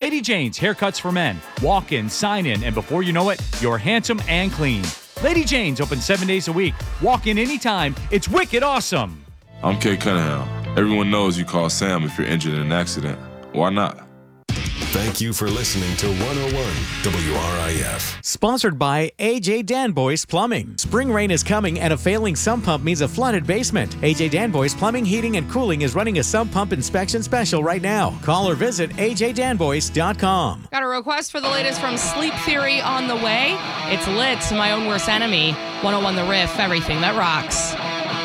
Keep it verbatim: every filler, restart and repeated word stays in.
Lady Jane's Haircuts for Men. Walk in, sign in, and before you know it, you're handsome and clean. Lady Jane's open seven days a week. Walk in anytime. It's wicked awesome. I'm Kay Cunningham. Everyone knows you call Sam if you're injured in an accident. Why not? Thank you for listening to one oh one W R I F. Sponsored by A J Danboys Plumbing. Spring rain is coming and a failing sump pump means a flooded basement. A J Danboys Plumbing, Heating, and Cooling is running a sump pump inspection special right now. Call or visit A J Danboys dot com. Got a request for the latest from Sleep Theory on the way. It's Lit, My Own Worst Enemy. one oh one The Riff, everything that rocks.